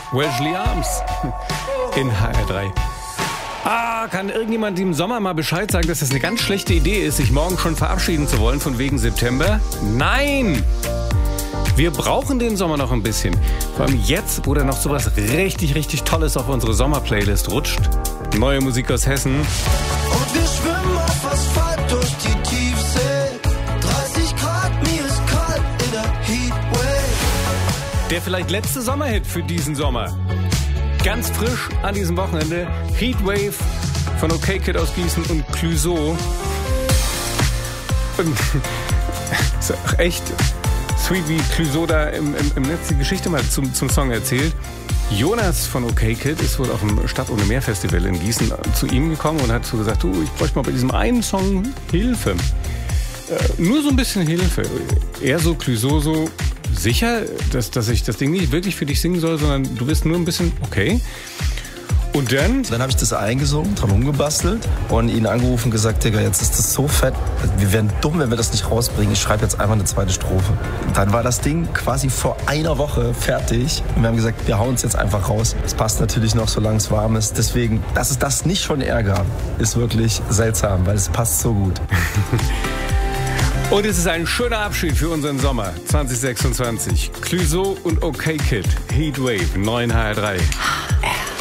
Wesley Arms in HR3. Kann irgendjemand im Sommer mal Bescheid sagen, dass das eine ganz schlechte Idee ist, sich morgen schon verabschieden zu wollen von wegen September? Nein! Wir brauchen den Sommer noch ein bisschen. Vor allem jetzt, wo da noch sowas richtig, richtig Tolles auf unsere Sommerplaylist rutscht. Neue Musik aus Hessen. Und wir schwimmen auf Asphalt durch die Tiefsee. 30 Grad, mir ist kalt in der Heatwave. Der vielleicht letzte Sommerhit für diesen Sommer. Ganz frisch an diesem Wochenende. Heatwave von OK Kid aus Gießen und Clouseau. Und ist auch echt sweet, wie Clouseau da im Netz die Geschichte mal zum Song erzählt. Jonas von OK Kid ist wohl auf dem Stadt ohne Meer Festival in Gießen zu ihm gekommen und hat so gesagt, du, ich bräuchte mal bei diesem einen Song Hilfe. Nur so ein bisschen Hilfe. Er so, Clouseau so, sicher, dass ich das Ding nicht wirklich für dich singen soll, sondern du bist nur ein bisschen okay. Und dann habe ich das eingesungen, dran rumgebastelt und ihn angerufen und gesagt, Digga, jetzt ist das so fett, wir wären dumm, wenn wir das nicht rausbringen. Ich schreibe jetzt einfach eine zweite Strophe. Und dann war das Ding quasi vor einer Woche fertig und wir haben gesagt, wir hauen es jetzt einfach raus. Es passt natürlich noch, solange es warm ist. Deswegen, dass es das nicht schon Air gab, ist wirklich seltsam, weil es passt so gut. Und es ist ein schöner Abschied für unseren Sommer 2026. Clouseau und OK Kid, Heatwave, 9 HR3.